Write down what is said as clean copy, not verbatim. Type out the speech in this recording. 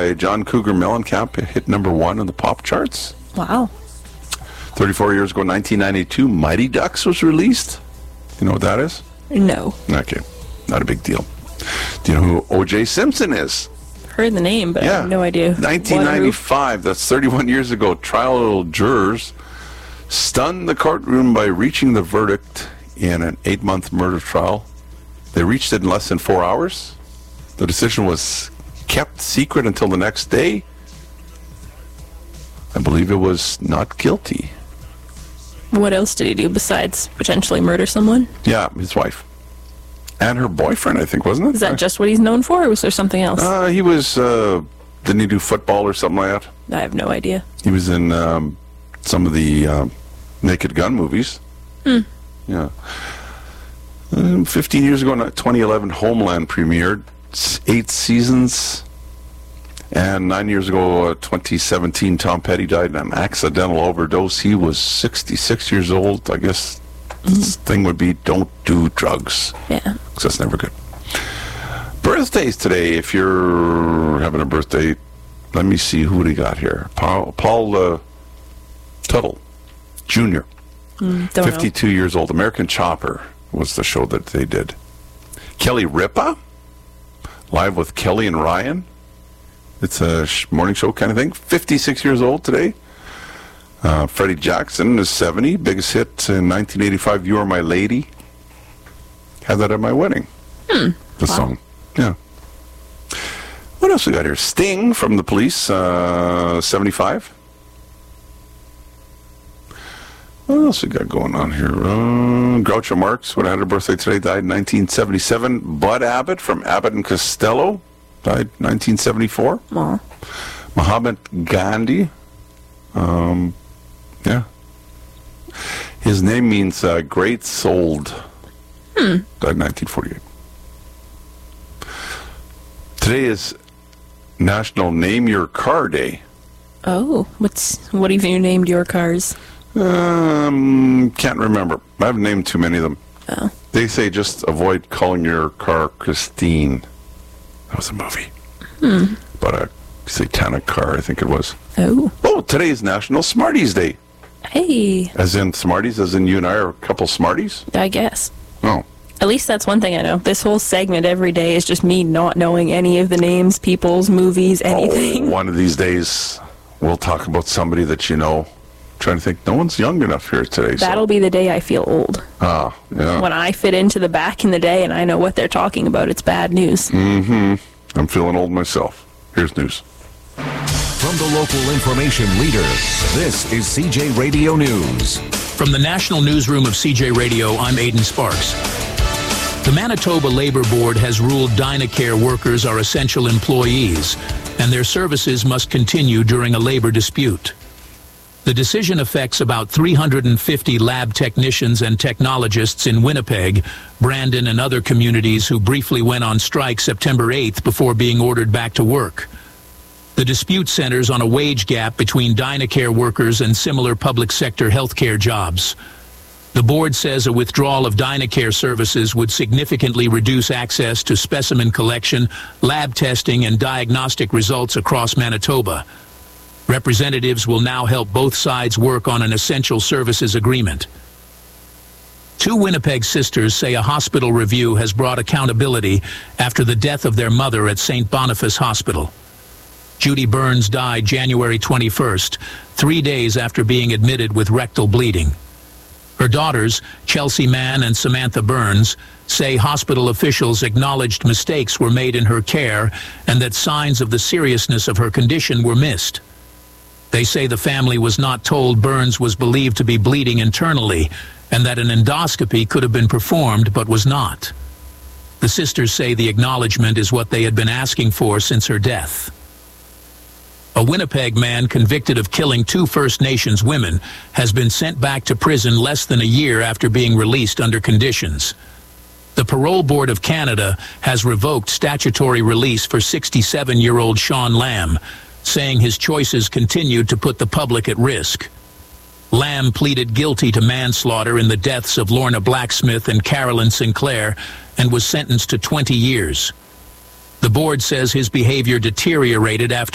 by John Cougar Mellencamp. It hit number 1 on the pop charts. Wow. 34 years ago, 1992, Mighty Ducks was released. You know what that is? No. Okay, not a big deal. Do you know who O.J. Simpson is? Heard the name, but I have no idea. 1995, that's 31 years ago, trial jurors stunned the courtroom by reaching the verdict in an 8-month murder trial. They reached it in less than 4 hours. The decision was kept secret until the next day. I believe it was not guilty. What else did he do besides potentially murder someone? Yeah, his wife. And her boyfriend, I think, wasn't it? Is that just what he's known for, or was there something else? He was, didn't he do football or something like that? I have no idea. He was in some of the Naked Gun movies. Yeah. 15 years ago, 2011, Homeland premiered. 8 seasons. And 9 years ago, 2017, Tom Petty died in an accidental overdose. He was 66 years old. I guess this thing would be don't do drugs. Yeah. Because that's never good. Birthdays today. If you're having a birthday, let me see who we got here. Paul Tuttle Jr. 52 years old. American Chopper was the show that they did. Kelly Ripa, Live with Kelly and Ryan. It's a morning show kind of thing. 56 years old today. Freddie Jackson is 70. Biggest hit in 1985, You Are My Lady. Had that at my wedding. The song. Yeah. What else we got here? Sting from the Police, 75. What else we got going on here? Groucho Marx, when I had a birthday today, died in 1977. Bud Abbott from Abbott and Costello, died 1974. Aw. Mahatma Gandhi. Yeah. His name means great souled. Died 1948. Today is National Name Your Car Day. Oh, what have you named your cars? Can't remember. I haven't named too many of them. Oh. They say just avoid calling your car Christine. That was a movie. About a satanic car, I think it was. Oh, today is National Smarties Day. Hey. As in Smarties, as in you and I are a couple Smarties? I guess. Oh. At least that's one thing I know. This whole segment every day is just me not knowing any of the names, people's, movies, anything. Oh, one of these days, we'll talk about somebody that you know. Trying to think, no one's young enough here today. That'll be the day I feel old. Yeah. When I fit into the back in the day and I know what they're talking about, it's bad news. I'm feeling old myself. Here's news. From the local information leader, this is CJ Radio News. From the National Newsroom of CJ Radio, I'm Aidan Sparks. The Manitoba Labor Board has ruled Dynacare workers are essential employees, and their services must continue during a labor dispute. The decision affects about 350 lab technicians and technologists in Winnipeg, Brandon, and other communities who briefly went on strike September 8th before being ordered back to work. The dispute centers on a wage gap between Dynacare workers and similar public sector healthcare jobs. The board says a withdrawal of Dynacare services would significantly reduce access to specimen collection, lab testing, and diagnostic results across Manitoba. Representatives will now help both sides work on an essential services agreement. 2 Winnipeg sisters say a hospital review has brought accountability after the death of their mother at St. Boniface Hospital. Judy Burns died January 21st, 3 days after being admitted with rectal bleeding. Her daughters, Chelsea Mann and Samantha Burns, say hospital officials acknowledged mistakes were made in her care and that signs of the seriousness of her condition were missed. They say the family was not told Burns was believed to be bleeding internally and that an endoscopy could have been performed but was not. The sisters say the acknowledgement is what they had been asking for since her death. A Winnipeg man convicted of killing 2 First Nations women has been sent back to prison less than a year after being released under conditions. The Parole Board of Canada has revoked statutory release for 67-year-old Sean Lamb, saying his choices continued to put the public at risk. Lamb pleaded guilty to manslaughter in the deaths of Lorna Blacksmith and Carolyn Sinclair and was sentenced to 20 years. The board says his behavior deteriorated after